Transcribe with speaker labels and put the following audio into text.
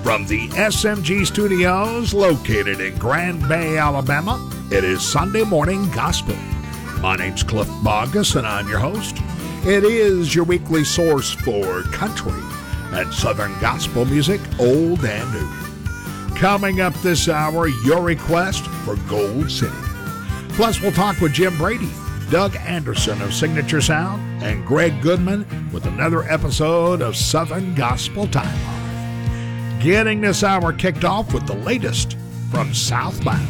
Speaker 1: From the SMG studios located in Grand Bay, Alabama, it is Sunday Morning Gospel. My name's Cliff Bogus, and I'm your host. It is your weekly source for country and southern gospel music, old and new. Coming up this hour, your request for Gold City. Plus, we'll talk with Jim Brady, Doug Anderson of Signature Sound, and Greg Goodman with another episode of Southern Gospel Timeline. Getting this hour kicked off with the latest from Southbound.